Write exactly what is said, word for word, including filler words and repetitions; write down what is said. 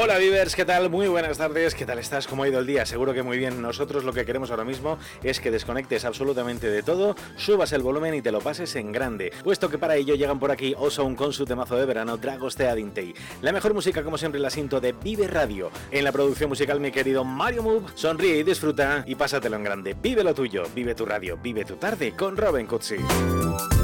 Hola Vivers, ¿qué tal? Muy buenas tardes, ¿qué tal estás? ¿Cómo ha ido el día? Seguro que muy bien. Nosotros lo que queremos ahora mismo es que desconectes absolutamente de todo, subas el volumen y te lo pases en grande, puesto que para ello llegan por aquí Ozone con su temazo de verano, Dragoste Adintei. La mejor música, como siempre, la siento de Vive Radio. En la producción musical, mi querido Mario Move, sonríe y disfruta y pásatelo en grande. Vive lo tuyo, vive tu radio, vive tu tarde con Robin Cutsi.